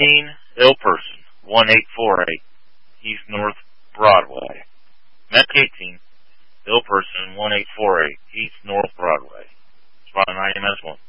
ill person, 1848, East North Broadway. Medic 18, ill person, 1848, East North Broadway. Spot on IMS 1.